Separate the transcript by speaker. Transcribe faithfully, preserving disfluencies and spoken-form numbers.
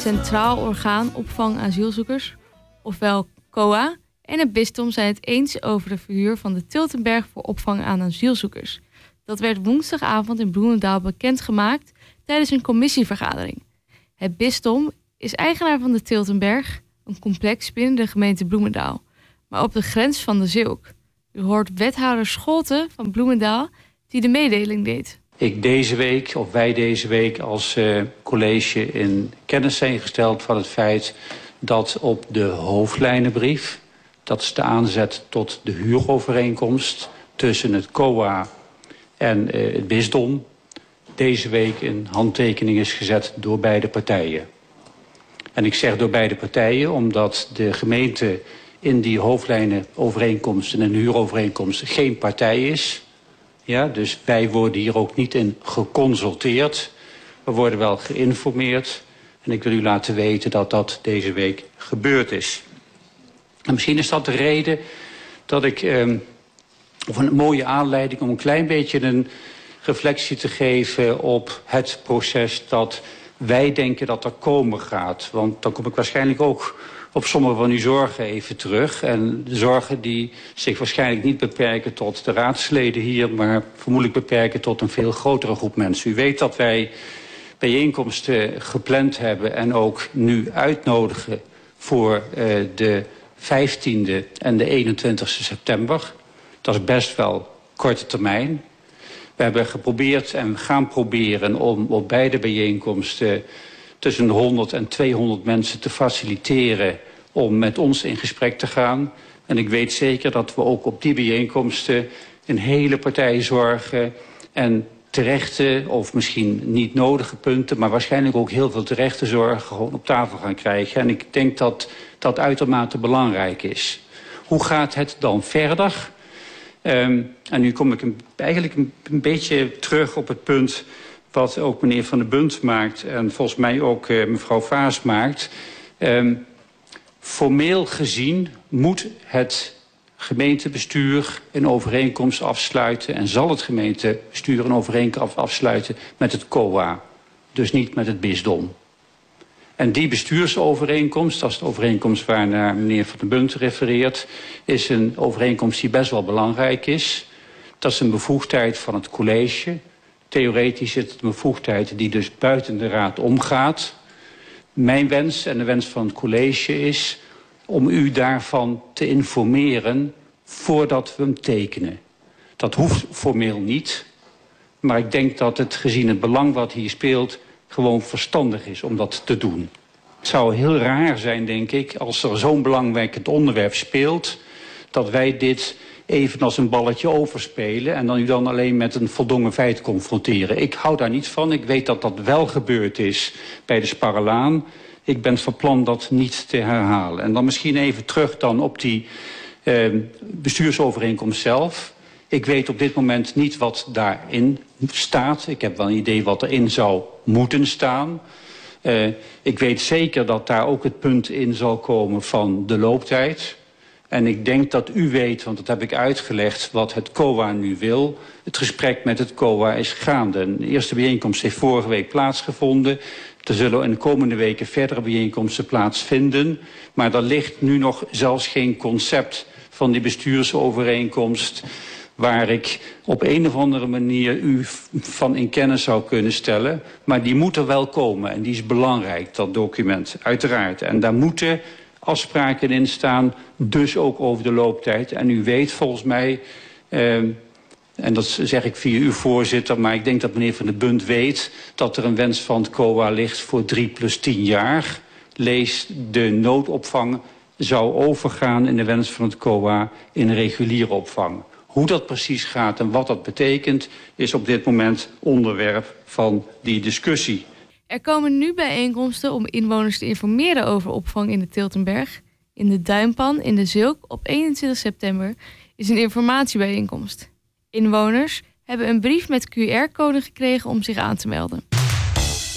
Speaker 1: Centraal Orgaan Opvang Asielzoekers, ofwel C O A, en het bisdom zijn het eens over de verhuur van de Tiltenberg voor opvang aan asielzoekers. Dat werd woensdagavond in Bloemendaal bekendgemaakt tijdens een commissievergadering. Het bisdom is eigenaar van de Tiltenberg, een complex binnen de gemeente Bloemendaal, maar op de grens van de Zilk. U hoort wethouder Scholten van Bloemendaal die de mededeling deed.
Speaker 2: Ik deze week, of wij deze week als uh, college in kennis zijn gesteld van het feit dat op de hoofdlijnenbrief, dat is de aanzet tot de huurovereenkomst tussen het C O A en uh, het bisdom, deze week een handtekening is gezet door beide partijen. En ik zeg door beide partijen omdat de gemeente in die hoofdlijnenovereenkomst en een huurovereenkomst geen partij is. Ja, dus wij worden hier ook niet in geconsulteerd. We worden wel geïnformeerd. En ik wil u laten weten dat dat deze week gebeurd is. En misschien is dat de reden dat ik, eh, of een mooie aanleiding om een klein beetje een reflectie te geven op het proces dat wij denken dat er komen gaat. Want dan kom ik waarschijnlijk ook op sommige van uw zorgen even terug. En de zorgen die zich waarschijnlijk niet beperken tot de raadsleden hier, maar vermoedelijk beperken tot een veel grotere groep mensen. U weet dat wij bijeenkomsten gepland hebben en ook nu uitnodigen voor uh, de vijftiende en de eenentwintigste september. Dat is best wel korte termijn. We hebben geprobeerd en gaan proberen om op beide bijeenkomsten tussen de honderd en tweehonderd mensen te faciliteren om met ons in gesprek te gaan. En ik weet zeker dat we ook op die bijeenkomsten een hele partij zorgen en terechte of misschien niet nodige punten, maar waarschijnlijk ook heel veel terechte zorgen gewoon op tafel gaan krijgen. En ik denk dat dat uitermate belangrijk is. Hoe gaat het dan verder? Um, en nu kom ik een, eigenlijk een, een beetje terug op het punt wat ook meneer Van den Bunt maakt en volgens mij ook uh, mevrouw Vaas maakt. Um, formeel gezien moet het gemeentebestuur een overeenkomst afsluiten en zal het gemeentebestuur een overeenkomst afsluiten met het C O A, dus niet met het bisdom. En die bestuursovereenkomst, dat is de overeenkomst waarnaar meneer Van den Bunt refereert, is een overeenkomst die best wel belangrijk is. Dat is een bevoegdheid van het college. Theoretisch is het een bevoegdheid die dus buiten de raad omgaat. Mijn wens en de wens van het college is om u daarvan te informeren voordat we hem tekenen. Dat hoeft formeel niet, maar ik denk dat het gezien het belang wat hier speelt gewoon verstandig is om dat te doen. Het zou heel raar zijn, denk ik, als er zo'n belangrijk onderwerp speelt, dat wij dit even als een balletje overspelen en dan u dan alleen met een voldongen feit confronteren. Ik hou daar niet van. Ik weet dat dat wel gebeurd is bij de Sparrelaan. Ik ben van plan dat niet te herhalen. En dan misschien even terug dan op die eh, bestuursovereenkomst zelf. Ik weet op dit moment niet wat daarin staat. Ik heb wel een idee wat erin zou moeten staan. Uh, ik weet zeker dat daar ook het punt in zal komen van de looptijd. En ik denk dat u weet, want dat heb ik uitgelegd, wat het C O A nu wil. Het gesprek met het C O A is gaande. De eerste bijeenkomst heeft vorige week plaatsgevonden. Er zullen in de komende weken verdere bijeenkomsten plaatsvinden. Maar er ligt nu nog zelfs geen concept van die bestuursovereenkomst waar ik op een of andere manier u van in kennis zou kunnen stellen. Maar die moet er wel komen en die is belangrijk, dat document, uiteraard. En daar moeten afspraken in staan, dus ook over de looptijd. En u weet volgens mij, eh, en dat zeg ik via uw voorzitter, maar ik denk dat meneer Van den Bunt weet dat er een wens van het C O A ligt voor drie plus tien jaar. Lees de noodopvang zou overgaan in de wens van het C O A in reguliere opvang. Hoe dat precies gaat en wat dat betekent, is op dit moment onderwerp van die discussie.
Speaker 1: Er komen nu bijeenkomsten om inwoners te informeren over opvang in de Tiltenberg. In de Duinpan in de Zilk op eenentwintig september is een informatiebijeenkomst. Inwoners hebben een brief met Q R-code gekregen om zich aan te melden.